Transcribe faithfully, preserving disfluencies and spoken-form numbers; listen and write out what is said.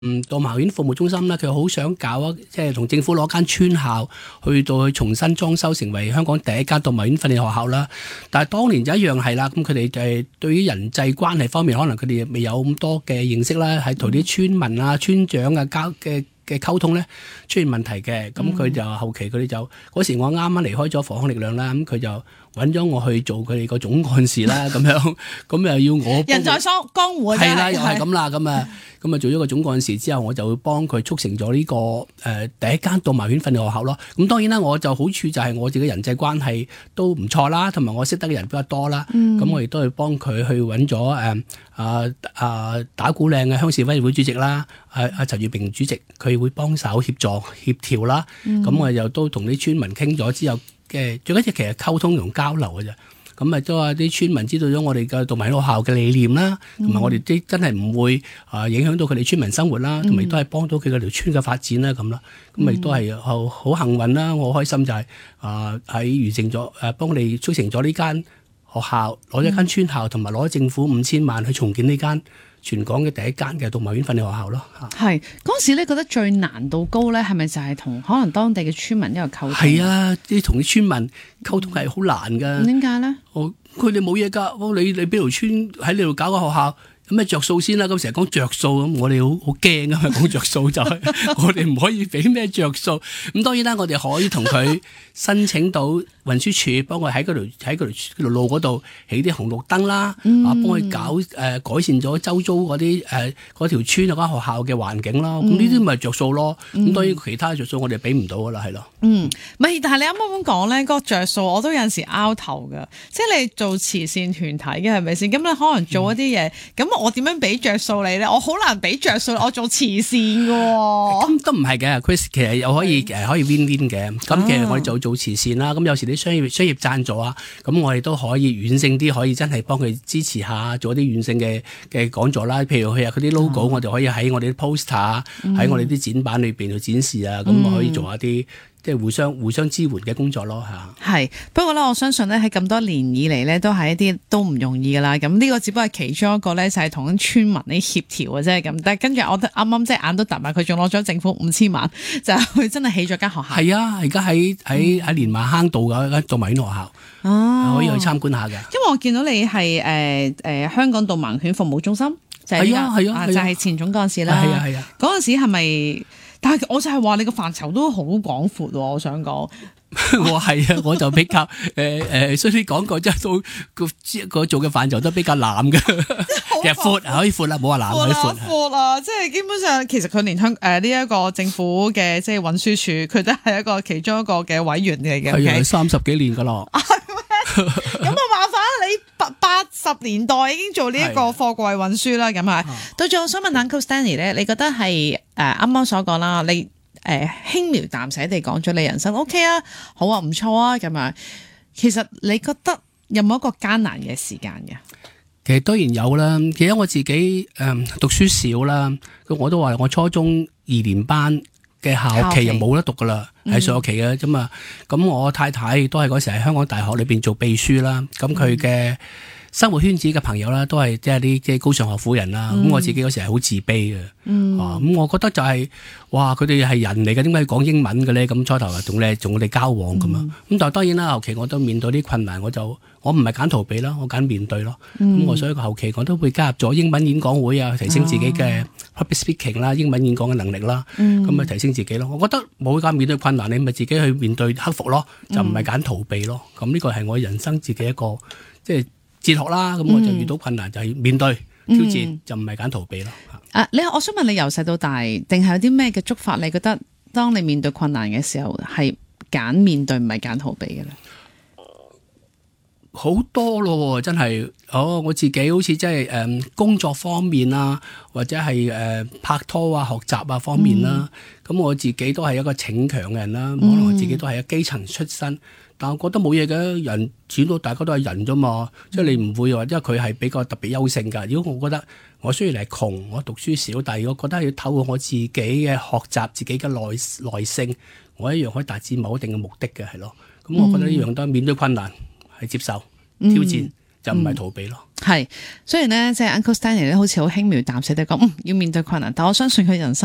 嗯，到盲犬服務中心咧，佢好想搞啊，即係同政府攞間村校去到去重新裝修，成為香港第一間動物園訓練學校啦。但係當年就一樣係啦，咁佢哋就係對於人際關係方面，可能佢哋未有咁多嘅認識啦，係同啲村民啊、村長啊交嘅嘅溝通咧出現問題嘅。咁佢就後期佢哋就嗰時我啱啱離開咗防控力量啦，咁佢就揾咗我去做佢哋個總幹事啦，咁樣咁又要我人在江湖啊， 係啦，又係咁啦，咁啊。咁啊，做咗個總幹事之後，我就會幫佢促成咗呢、這個誒、呃、第一間導盲犬訓練學校咯。咁當然啦，我就好處就係我自己人際關係都唔錯啦，同埋我識得嘅人比較多啦。咁、嗯、我亦都係幫佢去揾咗誒啊啊打鼓嶺嘅鄉事委員會主席啦，阿阿陳月平主席，佢會幫手協助協調啦。咁、嗯、我又都同啲村民傾咗之後嘅，最緊要其實溝通同交流嘅啫。咁咪都係啲村民知道咗我哋嘅動物學校嘅理念啦，同埋我哋啲真係唔會啊影響到佢哋村民生活啦，同埋都係幫到佢嗰條村嘅發展啦咁啦。咁咪都係好好幸運啦，我好開心就係啊喺完成咗誒幫我哋促成咗呢間學校，攞咗間村校，同埋攞咗政府五千萬去重建呢間全港嘅第一間嘅動物園訓練學校咯。 係嗰陣時咧，覺得最難度高咧，係咪就係同可能當地嘅村民一個溝通？ 係啊，啲同啲村民溝通係好難㗎。 點解咧？ 我佢哋冇嘢㗎，你你邊條村喺呢度搞個學校？咁咩着數先啦？咁成日講着數咁，我哋好好驚啊！講着數就係我哋唔可以俾咩着數。咁當然啦，我哋可以同佢申請到運輸署幫佢喺嗰條喺嗰條路嗰度起啲紅綠燈啦，嗯、啊幫佢搞誒、呃、改善咗周遭嗰啲誒嗰條村嗰間學校嘅環境咯。咁呢啲咪着數咯。咁、嗯、當然其他着數我哋俾唔到噶啦，係咯。 嗯，唔係，但係你啱啱咁講咧，嗰、嗰個着數我都有陣時拗頭噶。即係你做慈善團體嘅係咪先？咁你可能做一啲嘢咁。嗯我點樣俾着數你咧？我好難俾着數，我做慈善嘅。 咁都唔係嘅 ，Chris 其實又可以誒可以 win win 嘅。咁其實我哋就做慈善啦。咁有時啲商業商業贊助啊，咁我哋都可以軟性啲，可以真係幫佢支持下，做一啲軟性嘅嘅講座啦。譬如佢啊，佢啲 logo，、嗯、我哋可以喺我哋啲 poster，喺我哋啲展板裏邊去展示啊。咁、嗯、可以做一啲。即係互相互相支援嘅工作咯嚇。係， 不過咧，我相信咧喺咁多年以嚟咧，都係一啲都唔容易噶啦。咁呢個只不過係其中一個咧，就係同村民啲協調嘅啫。咁但係跟住我啱啱即係眼都突埋，佢仲攞咗政府五千萬，就佢真係起咗間學校。 係啊，而家喺喺喺連麻坑道嘅一間動物園學校，哦、可以去參觀下嘅。因為我見到你係誒誒香港導盲犬服務中心，就係、是、啊係啊，啊，就係、是、前總幹事啦。 係啊係啊， 嗰陣、啊、時係咪？但係我就係話你個範疇都好廣闊喎，我想講。 我係啊，我就比較誒誒，所以啲廣告即係都個個做嘅範疇都比較濫嘅，其實闊可以闊啦，冇話濫可以闊。 闊啊，即係基本上其實佢連香誒呢一個政府嘅即係運輸署，佢都係一個其中一個嘅委員嚟嘅。 係啊，三十幾年噶啦。 咁冇辦法，你八八十年代已經做呢一個貨櫃運輸啦，咁啊。到最後我想問 Uncle Stanley 咧，你覺得係誒啱啱所講啦，你誒輕描淡寫地講咗你人生 OK 啊，好啊，唔錯啊，咁樣。其實你覺得有冇一個艱難嘅時間嘅？ 其實當然有啦，其實我自己誒、嗯、讀書少啦，我都話我初中二年班嘅校期又冇得讀噶啦，係上學期嘅啫嘛。咁我太太都係嗰時喺香港大學裏邊做秘書啦。咁佢嘅生活圈子嘅朋友啦，都係即係啲即係高尚學府人啦。咁、嗯、我自己嗰時係好自卑嘅。嗯、啊，咁我覺得就係、是，哇！佢哋係人嚟嘅，點解要講英文嘅咧？咁初頭啊，同你同我哋交往咁啊。咁、嗯、但係當然啦，後期我都面對啲困難，我就我唔係揀逃避啦，我揀面對咯。咁、嗯、我所以個後期我都會加入咗英文演講會啊，提升自己嘅 public speaking 啦，英文演講嘅能力啦。咁、嗯、啊提升自己咯。我覺得冇揀面對困難，你咪自己去面對克服咯，就唔係揀逃避咯。咁呢個係我人生自己一個即係哲學啦。咁我就遇到困難就係面對挑戰，嗯、就唔係揀逃避咯。 啊！你我想問你由細到大，定係有啲咩嘅觸發？你覺得當你面對困難嘅時候，係揀面對，唔係揀逃避嘅咧？ 好多咯，真係哦！我自己好似即係誒工作方面啊，或者係誒、呃、拍拖啊、學習啊方面啦。咁、嗯、我自己都係一個逞強嘅人啦，可能我自己都係基層出身。但我覺得冇嘢嘅，人始終大家都係人啫嘛，即係你唔會話，因為佢係比較特別優勝㗎。如果我覺得我雖然係窮，我讀書少，但係我覺得要透過我自己嘅學習、自己嘅耐耐性，我一樣可以達至某一定嘅目的嘅，係咯。咁我覺得呢樣都面對困難係接受挑戰， 就唔係逃避咯。 係、嗯，雖然咧即係 Uncle Stanley 咧，好似好輕描淡寫地講，嗯，要面對困難，但我相信佢人生